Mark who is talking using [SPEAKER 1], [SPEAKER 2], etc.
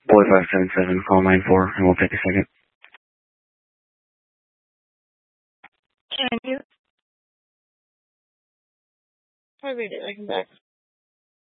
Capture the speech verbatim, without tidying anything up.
[SPEAKER 1] Boy five seven seven, call nine four, and we'll take a second.
[SPEAKER 2] Can you? I'll read it. I come back.